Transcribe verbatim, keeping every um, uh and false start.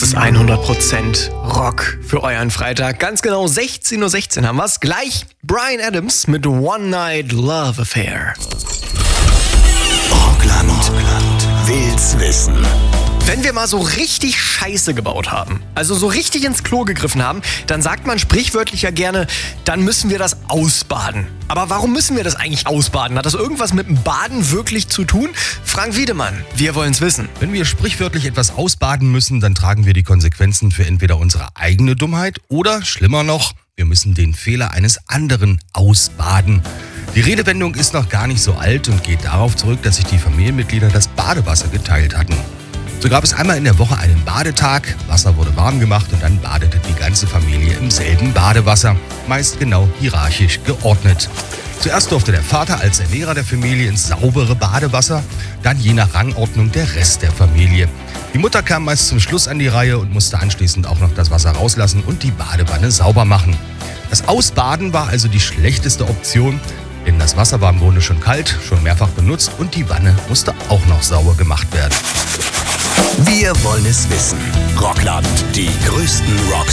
ist hundert Prozent Rock für euren Freitag. Ganz genau sechzehn Uhr sechzehn haben wir's. Gleich Bryan Adams mit One Night Love Affair. Rockland, Rockland will's wissen. Wenn wir mal so richtig Scheiße gebaut haben, also so richtig ins Klo gegriffen haben, dann sagt man sprichwörtlich ja gerne, dann müssen wir das ausbaden. Aber warum müssen wir das eigentlich ausbaden? Hat das irgendwas mit dem Baden wirklich zu tun? Frank Wiedemann, wir wollen's wissen. Wenn wir sprichwörtlich etwas ausbaden müssen, dann tragen wir die Konsequenzen für entweder unsere eigene Dummheit oder, schlimmer noch, wir müssen den Fehler eines anderen ausbaden. Die Redewendung ist noch gar nicht so alt und geht darauf zurück, dass sich die Familienmitglieder das Badewasser geteilt hatten. So gab es einmal in der Woche einen Badetag, Wasser wurde warm gemacht und dann badete die ganze Familie im selben Badewasser, meist genau hierarchisch geordnet. Zuerst durfte der Vater als Ernährer der Familie ins saubere Badewasser, dann je nach Rangordnung der Rest der Familie. Die Mutter kam meist zum Schluss an die Reihe und musste anschließend auch noch das Wasser rauslassen und die Badewanne sauber machen. Das Ausbaden war also die schlechteste Option, denn das Wasser war im Grunde schon kalt, schon mehrfach benutzt und die Wanne musste auch noch sauber gemacht werden. Wir wollen es wissen. Rockland, die größten Rocks